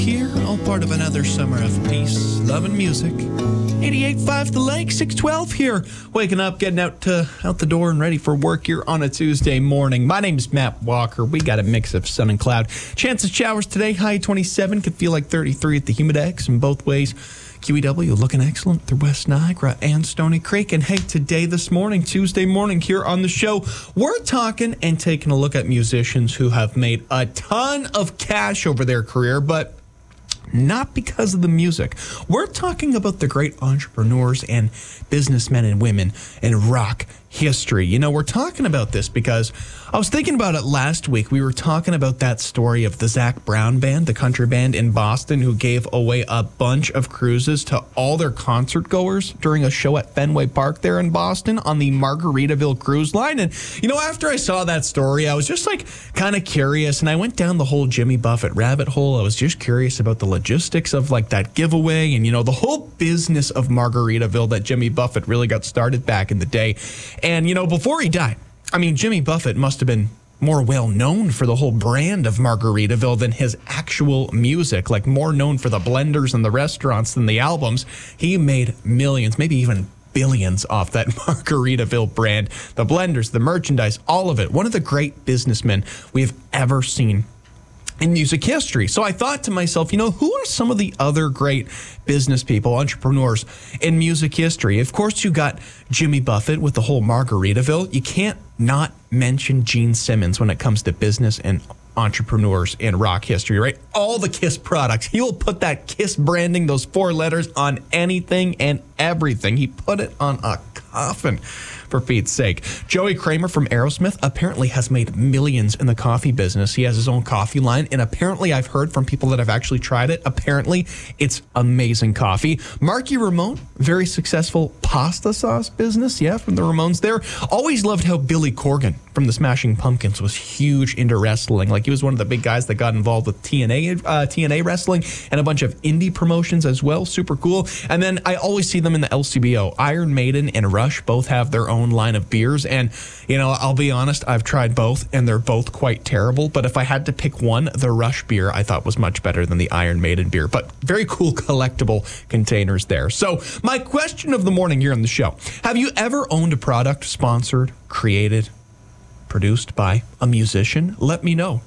here, all part of another summer of peace, love, and music. 88.5 The Lake, 612 here. Waking up, getting out the door and ready for work here on a Tuesday morning. My name's Matt Walker. We got a mix of sun and cloud. Chance of showers today, high 27. Could feel like 33 at the Humidex in both ways. QEW looking excellent through West Niagara and Stony Creek. And hey, Tuesday morning here on the show, we're talking and taking a look at musicians who have made a ton of cash over their career, but not because of the music. We're talking about the great entrepreneurs and businessmen and women in rock history. You know, we're talking about this because I was thinking about it last week. We were talking about that story of the Zac Brown Band, the country band in Boston, who gave away a bunch of cruises to all their concert goers during a show at Fenway Park there in Boston on the Margaritaville Cruise Line. And, you know, after I saw that story, I was just like kind of curious, and I went down the whole Jimmy Buffett rabbit hole. I was just curious about the logistics of like that giveaway and, you know, the whole business of Margaritaville that Jimmy Buffett really got started back in the day. And, you know, before he died, I mean, Jimmy Buffett must have been more well known for the whole brand of Margaritaville than his actual music, like more known for the blenders and the restaurants than the albums. He made millions, maybe even billions off that Margaritaville brand, the blenders, the merchandise, all of it. One of the great businessmen we've ever seen in music history. So I thought to myself, you know, who are some of the other great business people, entrepreneurs in music history? Of course, you got Jimmy Buffett with the whole Margaritaville. You can't not mention Gene Simmons when it comes to business and entrepreneurs in rock history, right? All the Kiss products. He will put that Kiss branding, those 4 letters, on anything and everything. He put it on a coffin, for Pete's sake. Joey Kramer from Aerosmith apparently has made millions in the coffee business. He has his own coffee line, and apparently I've heard from people that have actually tried it. Apparently it's amazing coffee. Marky Ramone, very successful pasta sauce business, from the Ramones there. Always loved how Billy Corgan from the Smashing Pumpkins was huge into wrestling. Like, he was one of the big guys that got involved with TNA wrestling and a bunch of indie promotions as well. Super cool. And then I always see them in the LCBO. Iron Maiden and Rush both have their own line of beers, and you know, I'll be honest, I've tried both and they're both quite terrible, but if I had to pick one, the Rush beer I thought was much better than the Iron Maiden beer. But very cool collectible containers there. So my question of the morning here on the show: have you ever owned a product sponsored, created, produced by a musician? Let me know.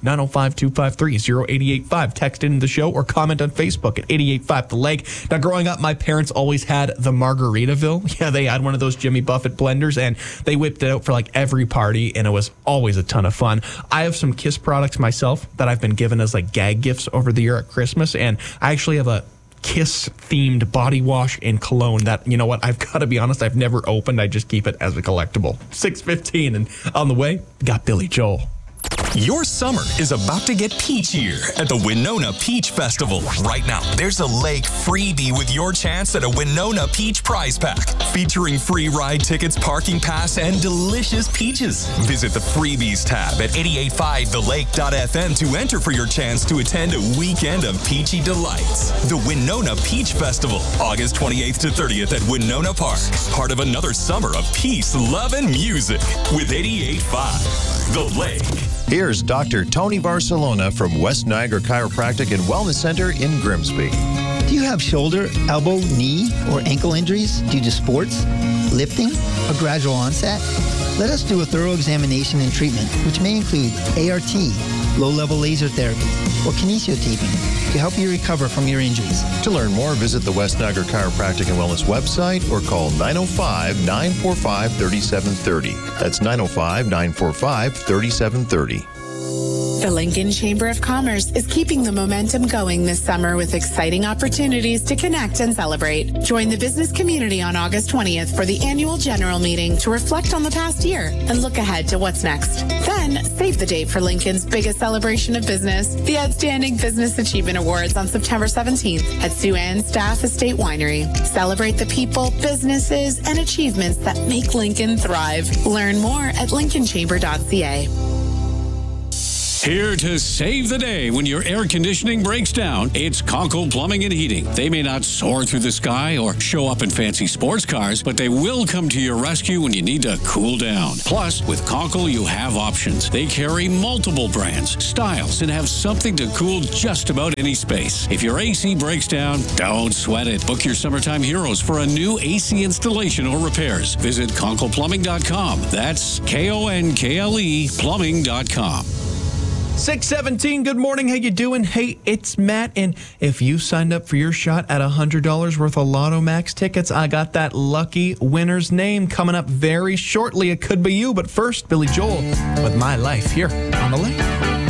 905-253-0885. Text into the show or comment on Facebook at 88.5 The Lake. Now, growing up, my parents always had the Margaritaville. Yeah, they had one of those Jimmy Buffett blenders, and they whipped it out for like every party, and it was always a ton of fun. I have some Kiss products myself that I've been given as like gag gifts over the year at Christmas, and I actually have a Kiss-themed body wash and cologne that, you know what, I've got to be honest, I've never opened. I just keep it as a collectible. 6:15, and on the way, got Billy Joel. Your summer is about to get peachier at the Winona Peach Festival. Right now, there's a lake freebie with your chance at a Winona Peach prize pack, featuring free ride tickets, parking pass, and delicious peaches. Visit the freebies tab at 885thelake.fm to enter for your chance to attend a weekend of peachy delights. The Winona Peach Festival, August 28th to 30th at Winona Park. Part of another summer of peace, love, and music with 88.5 The Lake. Here's Dr. Tony Barcelona from West Niagara Chiropractic and Wellness Center in Grimsby. Do you have shoulder, elbow, knee, or ankle injuries due to sports, lifting, or gradual onset? Let us do a thorough examination and treatment, which may include ART, low-level laser therapy, or kinesiotaping to help you recover from your injuries. To learn more, visit the West Niagara Chiropractic and Wellness website or call 905-945-3730. That's 905-945-3730. The Lincoln Chamber of Commerce is keeping the momentum going this summer with exciting opportunities to connect and celebrate. Join the business community on August 20th for the annual general meeting to reflect on the past year and look ahead to what's next. Then, save the date for Lincoln's biggest celebration of business, the Outstanding Business Achievement Awards on September 17th at Sue Ann Staff Estate Winery. Celebrate the people, businesses, and achievements that make Lincoln thrive. Learn more at lincolnchamber.ca. Here to save the day when your air conditioning breaks down, it's Conkle Plumbing and Heating. They may not soar through the sky or show up in fancy sports cars, but they will come to your rescue when you need to cool down. Plus, with Conkle, you have options. They carry multiple brands, styles, and have something to cool just about any space. If your AC breaks down, don't sweat it. Book your summertime heroes for a new AC installation or repairs. Visit ConklePlumbing.com. That's KONKLE plumbing.com. 617, good morning. How you doing? Hey, it's Matt. And if you signed up for your shot at $100 worth of Lotto Max tickets, I got that lucky winner's name coming up very shortly. It could be you. But first, Billy Joel with My Life here on the Lake.